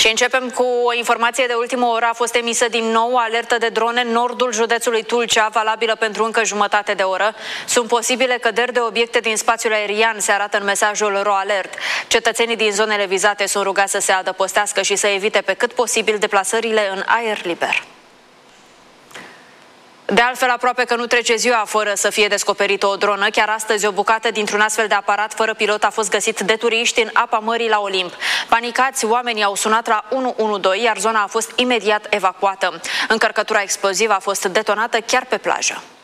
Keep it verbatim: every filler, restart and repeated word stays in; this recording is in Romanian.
Și începem cu o informație de ultimă oră. A fost emisă din nou o alertă de drone în nordul județului Tulcea, valabilă pentru încă jumătate de oră. Sunt posibile căderi de obiecte din spațiul aerian, se arată în mesajul RoAlert. Cetățenii din zonele vizate sunt rugați să se adăpostească și să evite pe cât posibil deplasările în aer liber. De altfel, aproape că nu trece ziua fără să fie descoperită o dronă. Chiar astăzi, o bucată dintr-un astfel de aparat fără pilot a fost găsit de turiști în apa mării la Olimp. Panicați, oamenii au sunat la unu unu doi, iar zona a fost imediat evacuată. Încărcătura explozivă a fost detonată chiar pe plajă.